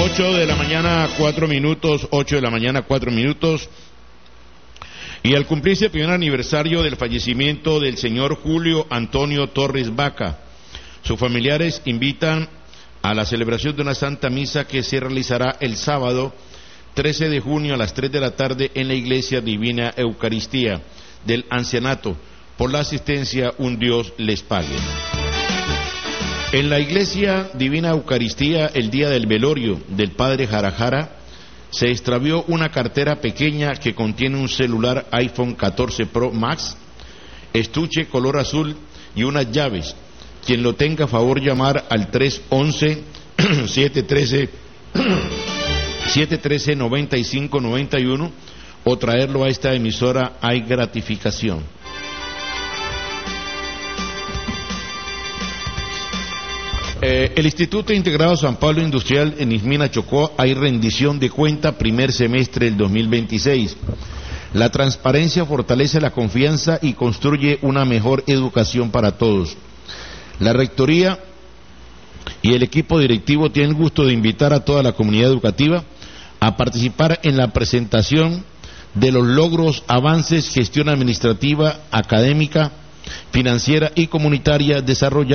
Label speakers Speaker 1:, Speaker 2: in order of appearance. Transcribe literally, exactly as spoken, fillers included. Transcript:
Speaker 1: ocho de la mañana, cuatro minutos, ocho de la mañana, cuatro minutos. Y al cumplirse el primer aniversario del fallecimiento del señor Julio Antonio Torres Vaca, sus familiares invitan a la celebración de una Santa Misa que se realizará el sábado trece de junio a las tres de la tarde en la Iglesia Divina Eucaristía del Ancianato. Por la asistencia, un Dios les pague. En la Iglesia Divina Eucaristía, el día del velorio del Padre Jarajara, se extravió una cartera pequeña que contiene un celular iPhone catorce Pro Max, estuche color azul y unas llaves. Quien lo tenga, favor llamar al tres once, siete trece, siete trece, noventa y cinco noventa y uno o traerlo a esta emisora. Hay gratificación. Eh, el Instituto Integrado San Pablo Industrial en Ismina, Chocó, hay rendición de cuenta primer semestre del dos mil veintiséis. La transparencia fortalece la confianza y construye una mejor educación para todos. La Rectoría y el equipo directivo tienen el gusto de invitar a toda la comunidad educativa a participar en la presentación de los logros, avances, gestión administrativa, académica, financiera y comunitaria desarrollados